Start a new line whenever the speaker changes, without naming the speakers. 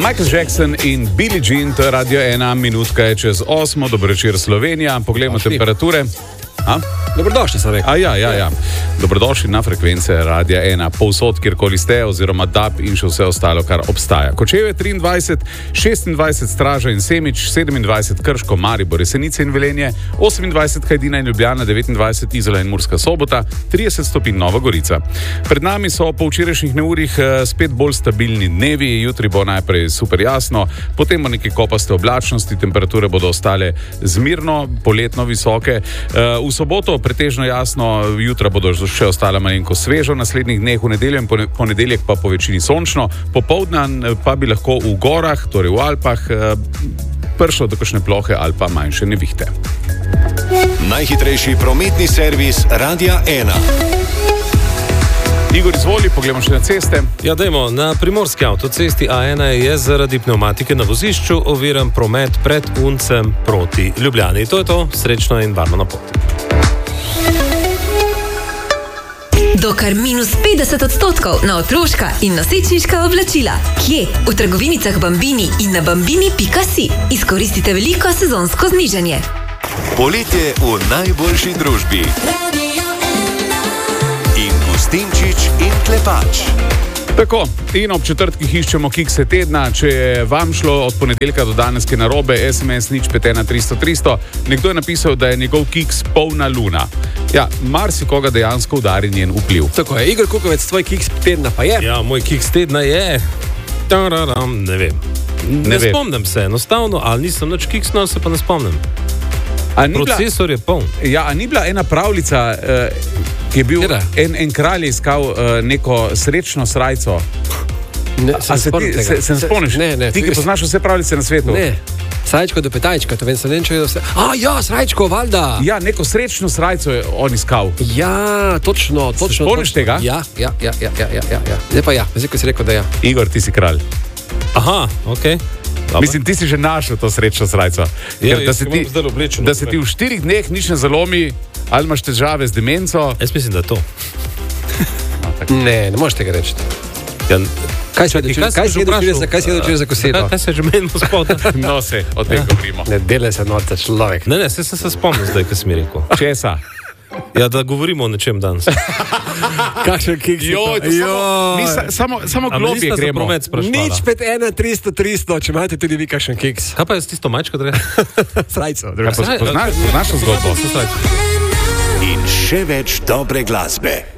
Michael Jackson in Billie Jean, to je Radio 1, minutka je čez 8, dobro večer Slovenija, poglejmo temperature.
Dobrodošli, sem rekel.
Ja. Dobrodošli na frekvence Radia 1, povsod, kjerkoli ste, oziroma DAB in še vse ostalo, kar obstaja. Kočevje 23, 26 Straža in Semič, 27 Krško, Maribor, Jesenice in Velenje, 28 Hajdina in Ljubljana, 29 Izola in Murska Sobota, 30 stopinj Nova Gorica. Pred nami so po včerajšnjih neurjih spet bolj stabilni dnevi, jutri bo najprej super jasno, potem bo nekaj kopaste oblačnosti, temperature bodo ostale zmirno, poletno visoke. V soboto pretežno jasno, jutra bodo še ostala malenko svežo, v naslednjih dneh v nedeljo in ponedeljek pa po večini sončno, popoldan pa bi lahko v gorah, torej v Alpah, pršlo do kakšne plohe ali pa manjše nevihte.
Najhitrejši prometni servis Radia 1.
Igor, izvoli, pogledamo še na ceste.
Ja, dajmo, na primorski avtocesti A1 je zaradi pneumatike na vozišču oviran promet pred Uncem proti Ljubljani. To je to, srečno in varno na poti.
Do kar -50% na otroška in nosečniška oblačila. Kje? V trgovinicah Bambini in na bambini.si. Izkoristite veliko sezonsko znižanje.
Poletje v najboljši družbi. Gustinčič in Klepač.
Tako, in ob četrtkih iščemo kikse tedna. Če je vam šlo od ponedeljka do danes kaj narobe, SMS 051 300 300. Nekdo je napisal, da je njegov kiks polna luna. Ja, marsikoga dejansko udari njen vpliv.
Tako je, Igor Kukovec, tvoj kiks tedna pa je?
Ja, moj kiks tedna je... Ne vem. Ne spomnim se, enostavno, ali nisem nič kiksno, ali se pa ne spomnim. Procesor je poln.
Ja, a ni bila ena pravljica, ki je bil en kralj iskal neko srečno srajco? Se spomniš?
Ne.
Ti, ki poznaš vse pravljice na svetu?
Ne. Srajčko do petajčka, to vem, se ne vem, vse. Ja, srajčko, valjda.
Ja, neko srečno srajco je on iskal.
Ja, točno.
Se spomniš tega?
Ja. Zdaj pa ja, zdaj ko si rekel, da ja.
Igor, ti si kralj.
Aha, okej.
Mislim, ti si že našel to srečno srajco.
Ja,
da se ti v 4 dneh nič ne zalomi, ali imaš težave z demenco.
Jaz mislim, da je to.
Ne moreš tega reči. Kaj si dočil za kosilo?
Kaj se že meni gospod?
No se, od tega govorimo.
Ne delaj se norca človek.
Ne, sem se spomnil zdaj, kaj si mi rekel.
Česa?
Ja, da govorimo o nečem danes.
Kakšen kiks?
Samo globje gremo.
051 300 300, če imate tudi vi kakšen kiks.
Kaj pa je s tisto mačko?
Srajco.
Poznaš zgodbo?
In še več dobre glasbe.